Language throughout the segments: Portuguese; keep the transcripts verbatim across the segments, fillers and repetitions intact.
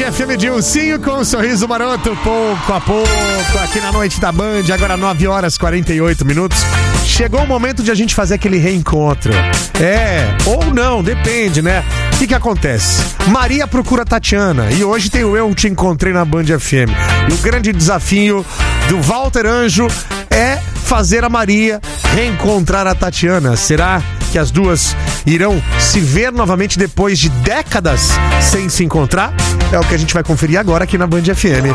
F M Dilcinho com um sorriso maroto, pouco a pouco, aqui na noite da Band, agora nove horas e quarenta e oito minutos. Chegou o momento de a gente fazer aquele reencontro. É, ou não, depende, né? O que que acontece? Maria procura Tatiana e hoje tem o Eu Te Encontrei na Band F M. E o grande desafio do Walter Anjo é fazer a Maria reencontrar a Tatiana. Será que as duas irão se ver novamente depois de décadas sem se encontrar? É o que a gente vai conferir agora aqui na Band F M.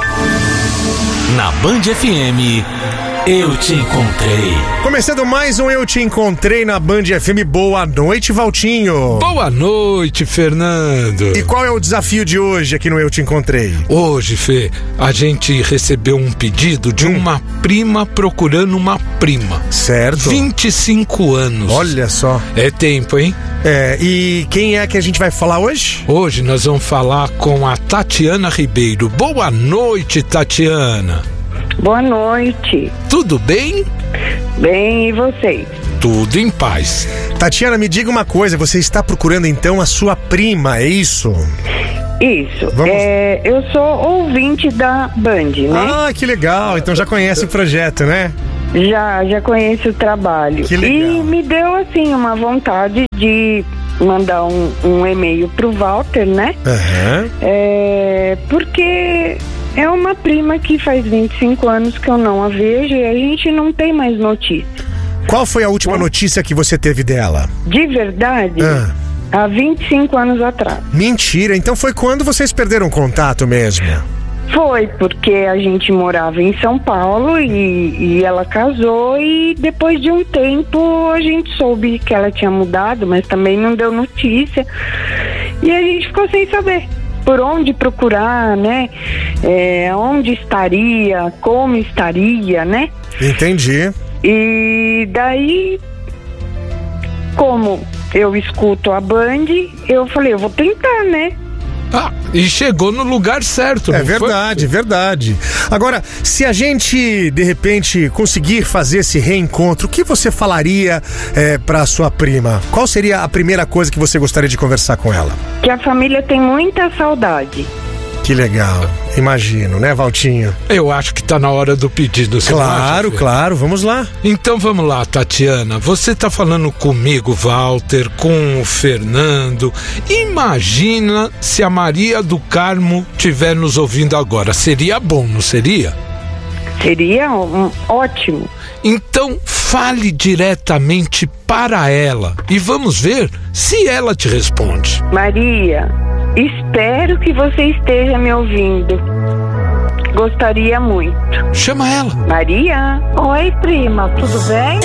Na Band F M, Eu Te Encontrei. Começando mais um Eu Te Encontrei na Band F M. Boa noite, Valtinho. Boa noite, Fernando. E qual é o desafio de hoje aqui no Eu Te Encontrei? Hoje, Fê, a gente recebeu um pedido de hum. uma prima procurando uma prima. Certo. vinte e cinco anos. Olha só. É tempo, hein? É, e quem é que a gente vai falar hoje? Hoje nós vamos falar com a Tatiana Ribeiro. Boa noite, Tatiana. Boa noite. Tudo bem? Bem, e vocês? Tudo em paz. Tatiana, me diga uma coisa, você está procurando então a sua prima, é isso? Isso. Vamos... É, eu sou ouvinte da Band, né? Ah, que legal, então já conhece o projeto, né? Já, já conheço o trabalho. Que legal. E me deu, assim, uma vontade de mandar um, um e-mail pro Walter, né? Uhum. É, porque... é uma prima que faz vinte e cinco anos que eu não a vejo e a gente não tem mais notícia. Qual foi a última é. notícia que você teve dela? De verdade, ah. há vinte e cinco anos atrás. Mentira, então foi quando vocês perderam contato mesmo? Foi, porque a gente morava em São Paulo e, e ela casou e depois de um tempo a gente soube que ela tinha mudado, mas também não deu notícia e a gente ficou sem saber por onde procurar, né? É, onde estaria, como estaria, né? Entendi. E daí, como eu escuto a Band, eu falei, eu vou tentar, né? Ah, e chegou no lugar certo. É verdade, foi? verdade. Agora, se a gente, de repente, conseguir fazer esse reencontro, o que você falaria é, pra sua prima? Qual seria a primeira coisa que você gostaria de conversar com ela? Que a família tem muita saudade. Que legal, imagino, né, Valtinho? Eu acho que tá na hora do pedido. Claro, acha, claro, vamos lá. Então vamos lá, Tatiana, você tá falando comigo, Walter, com o Fernando. Imagina se a Maria do Carmo estiver nos ouvindo agora, seria bom, não seria? Seria um, ótimo. Então fale diretamente para ela e vamos ver se ela te responde. Maria, espero que você esteja me ouvindo. Gostaria muito. Chama ela. Maria. Oi, prima, tudo bem?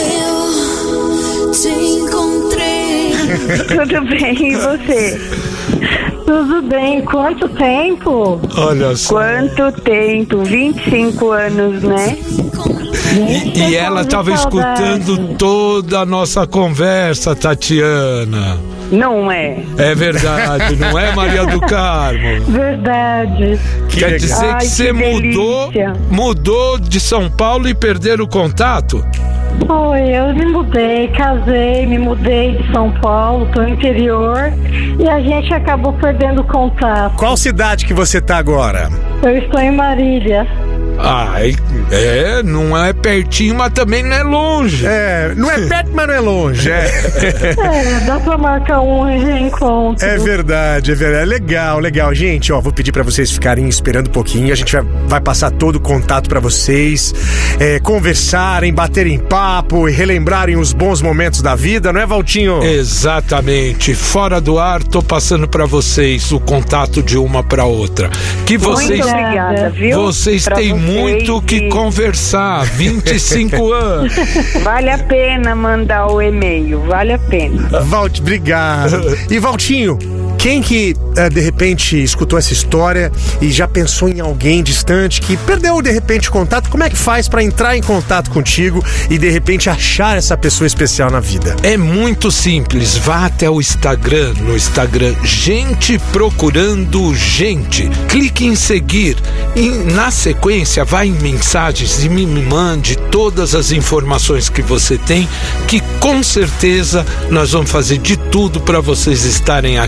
Eu te encontrei. Tudo bem, e você? Tudo bem, quanto tempo? Olha só. Quanto tempo, vinte e cinco anos, né? E, e ela estava escutando toda a nossa conversa, Tatiana. Não é? É verdade, não é, Maria do Carmo? Verdade. Que Quer dizer Ai, que você que mudou, mudou de São Paulo e perderam o contato? Foi, eu me mudei, casei, me mudei de São Paulo, pro interior, e a gente acabou perdendo contato. Qual cidade que você tá agora? Eu estou em Marília. Ah, é, não é pertinho, mas também não é longe. É, não é perto, mas não é longe. É, é dá pra marcar um reencontro. É verdade, é verdade. Legal, legal. Gente, ó, vou pedir pra vocês ficarem esperando um pouquinho. A gente vai, vai passar todo o contato pra vocês, é, conversarem, baterem papo e relembrarem os bons momentos da vida, não é, Valtinho? Exatamente. Fora do ar, tô passando pra vocês o contato de uma pra outra. Que vocês, muito obrigada, viu? Vocês pra têm vocês muito o que e... conversar. vinte e cinco anos. Vale a pena mandar o e-mail, vale a pena. Valt, obrigado. E Valtinho, quem que uh, de repente escutou essa história e já pensou em alguém distante que perdeu de repente o contato, como é que faz pra entrar em contato contigo e de repente achar essa pessoa especial na vida? É muito simples, vá até o Instagram, no Instagram Gente Procurando Gente, clique em seguir e na sequência vai em mensagens e me mande todas as informações que você tem, que com certeza nós vamos fazer de tudo para vocês estarem aqui com a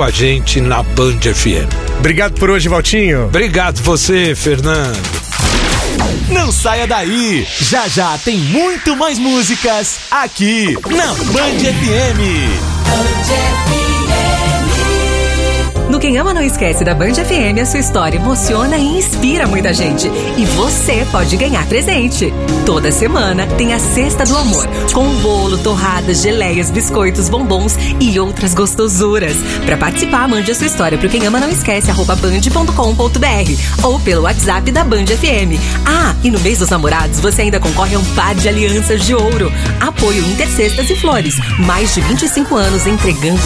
a gente na Band F M. Obrigado por hoje, Valtinho. Obrigado você, Fernando. Não saia daí! Já já tem muito mais músicas aqui na Band F M. No Quem Ama Não Esquece da Band F M, a sua história emociona e inspira muita gente. E você pode ganhar presente. Toda semana tem a Cesta do Amor, com bolo, torradas, geleias, biscoitos, bombons e outras gostosuras. Para participar, mande a sua história pro Quem Ama Não Esquece, arroba band ponto com ponto b r ou pelo WhatsApp da Band F M. Ah, e no mês dos namorados, você ainda concorre a um par de alianças de ouro. Apoio Intercestas e Flores. Mais de vinte e cinco anos entregando